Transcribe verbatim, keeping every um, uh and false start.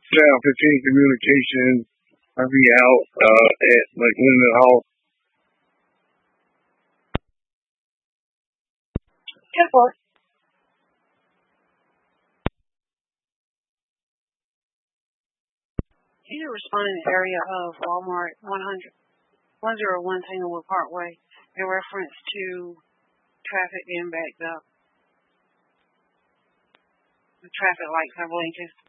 South fifteen Communications. I'll be out uh, at like Linden Hall. Airport. You need to respond in the area of Walmart one hundred, one oh one Tanglewood Parkway in reference to traffic being backed up. The traffic lights are blinking.